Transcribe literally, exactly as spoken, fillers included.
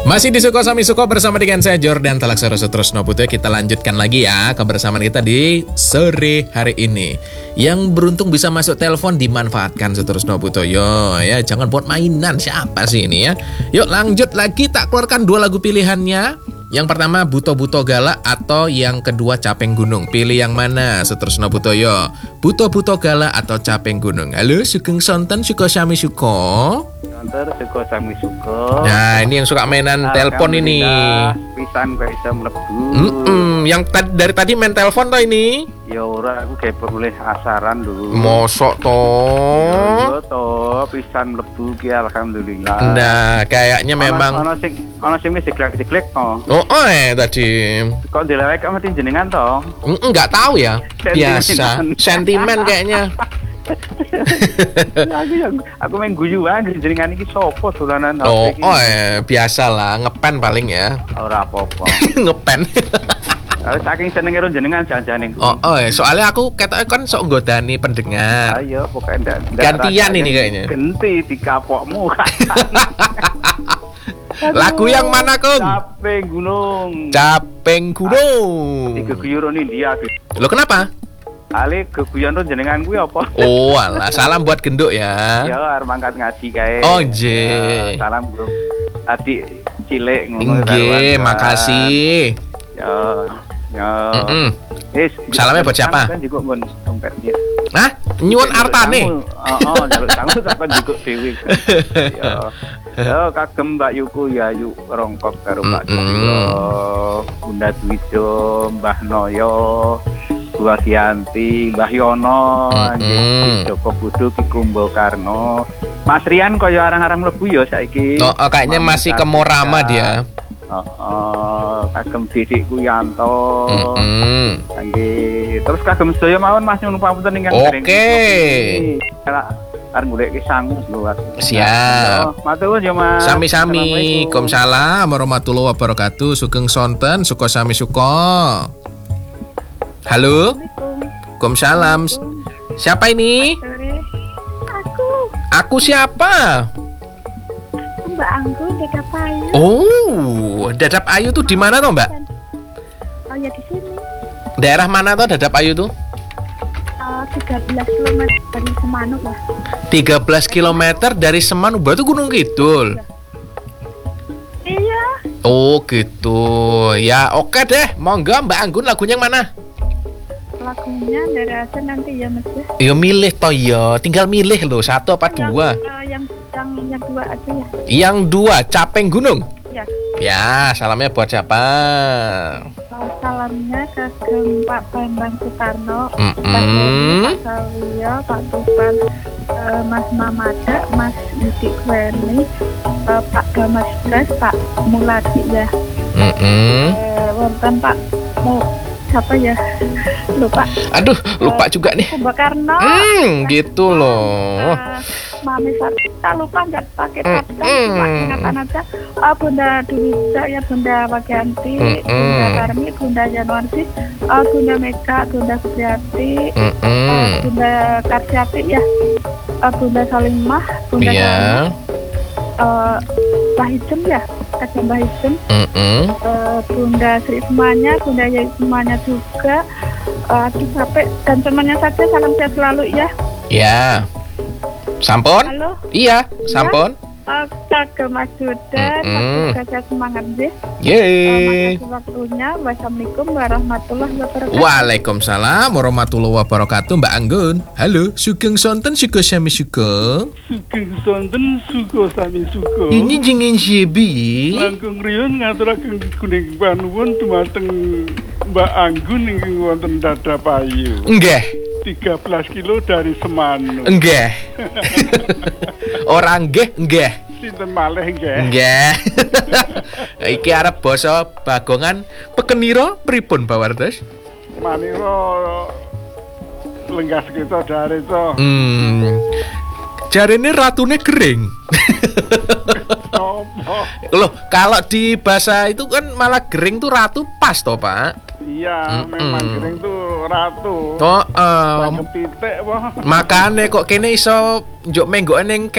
Masih di Suko Sami Suko bersama dengan saya Jordan Talaksara Sutrisno Putra. Kita lanjutkan lagi ya kebersamaan kita di sore hari ini. Yang beruntung bisa masuk telepon dimanfaatkan Sutrisno Putra. Yo ya, jangan buat mainan. Siapa sih ini ya? Yuk lanjut lagi, tak keluarkan dua lagu pilihannya. Yang pertama Buto-Buto Gala atau yang kedua Capeng Gunung. Pilih yang mana Sutrisno Putra? Yo, Buto-Buto Gala atau Capeng Gunung. Halo, Sugeng Sonten Suko Sami Suko. Suko Sami Suko. Nah, ini yang suka mainan telepon ini. Pisan kok iso mlebu. Mm-mm. Yang tadi dari tadi main telepon toh ini? Ya ora, aku kayak perlu asaran dulu. Mosok toh? Yo toh, pisan mlebu ki alhamdulillah. Nah, kayaknya memang ono sing ono sing wis diglek-diglek toh. Oh, oh eh tadi. Kok dilewek kok mesti jenengan toh? Enggak tahu ya. Biasa. Sentimen kayaknya. Ya, aku yang aku main guyu aja jenengan iki sopo dolanan Oh, oh eh biasalah ngepen paling ya. Ora apa-apa. Ngepen. Saking senenge ro jenengan janjane. Oh, oh eh soalnya aku ketoke kan sok nggodani pendengar. Ayo pokoknya ndak. Gantian ini kayaknya. Genti dikapokmu. Lagu yang mana, Kung? Capeng Gunung. Capeng Gunung. Digeguyur ning dia. Lo kenapa? Ale keguyon jenengan kuwi apa? Oh, alah, salam buat genduk ya. Ya, arep mangkat ngaji kae. Oh, nggih. Ya, salam bro. Adik cilik Nggih, ngono karuan. makasih. Ya, ya. Heeh. Wis, Salamnya buat siapa? Kan juga nggon dompetnya. Hah? Nyuwun artane. Heeh, njaluk sangu sampean juga dhewe. Ya. Ya, kagem Mbak Yuku ya yuk rongkok karo Pak Chandra, Bunda Dwijo, Mbah Noyo, Bu Asianti, Mbah Yono, Mm-mm. Joko Budu, Ki Kumbo Karno. Mas Rian kaya arang-arang mlebu ya saiki. Oh, oh, kayaknya masih ke Morama dia. Oh, oh, kagem Didik Kuyanto. Mm-mm. Nggih. Terus kagem sedaya mawon Mas nyuwun pamunten ingkang Oke. Arep golek sangu lho. Siap. Matur ya Mas. Sami-sami. Waalaikumsalam warahmatullahi wabarakatuh. Sugeng Sonten Suko Sami Suko. Halo. Waalaikumsalam. Siapa ini? Aku, Aku siapa? Mbak Anggun, Dadap Ayu. Oh, Dadap Ayu tuh di mana toh, Mbak? Oh ya di sini. Daerah mana toh Dadap Ayu tuh? Uh, tiga belas kilometer dari Semanuk lah. tiga belas kilometer dari Semanuk, berarti Gunung Kidul. Iya. Oh, gitu. Ya, oke deh. Monggo Mbak Anggun, lagunya yang mana? Lagunya dari Asen nanti ya Mas ya. Ya milih toh ya, tinggal milih loh, satu apa Yang, dua? uh, yang yang yang dua aja ya. Yang dua, Capeng Gunung. Ya. Ya, salamnya buat siapa? Uh, salamnya ke Pak Bambang Sutarno, Mm-mm. Pak Heri, Pak Sawio, Pak Tupan, uh, Mas Mamada, Mas Yudi Kweni, uh, Pak Gamas Bras, Pak Muladi ya. Mm-mm. Uh, wonten Pak mau siapa ya? Lupa. Aduh, lupa juga nih. Kumbo Karno. Hmm, gitu loh. Uh, Mami Sarita lupa nggak pakai Mm, topeng, mm. cuma ingatan aja. Oh, Bunda Dunisa ya, Bunda Wagianti, Mm, Bunda mm. Karmi, Bunda Januarsi, oh, Bunda Mega, Bunda Supriyati, oh, Mm-mm. Bunda Karsiati ya, oh, Bunda Salimah, Bunda Iya. Salimah, uh, Mbah Hijem ya, Kak Mbah Hijem, Mm-mm. uh, Bunda Sri semuanya, Bunda Yai semuanya juga. Uh, aduh capek dan temannya saja salam sehat selalu ya. Ya. Sampun? Halo. Iya, sampun. Uh, ke Mas Duda, Mm-mm. Mas Duda semangat deh. Uh, Yeay. makasih waktunya. Wassalamualaikum warahmatullahi wabarakatuh. Waalaikumsalam warahmatullahi wabarakatuh, Mbak Anggun. Halo, Sugeng Sonten Suko Sami Suko. Sugeng sonten Suko Sami Suko. Ini jengen siapa? Langkung riyon ngaturaken kuning panuwun dumateng Mbak Anggun ingkang wonten Dadap Ayu. Enggak, tiga belas kilo dari Semanuk. enggak. Orang nggih, enggak. Sinten malih nggih? Enggak. Iki arep basa Bagongan pekenira pripun Bawardes? Manira lenggas kita dari to. Hmm. Jarene ratune gering. Sopo? Loh, kalau di bahasa itu kan malah gering tuh ratu pas toh, Pak? Iya, Mm-mm. memang gering tuh ratu. Oh, um, Kepitik wah. makane kok kene iso njuk menggo ning